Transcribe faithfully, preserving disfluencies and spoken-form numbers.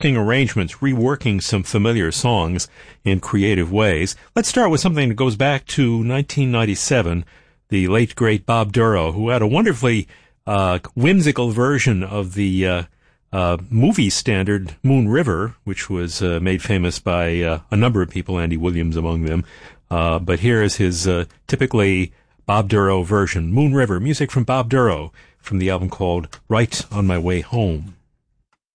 arrangements, reworking some familiar songs in creative ways. Let's start with something that goes back to nineteen ninety-seven, the late, great Bob Dorough, who had a wonderfully uh, whimsical version of the uh, uh, movie standard Moon River, which was uh, made famous by uh, a number of people, Andy Williams among them. Uh, but here is his uh, typically Bob Dorough version, Moon River, music from Bob Dorough, from the album called Right on My Way Home.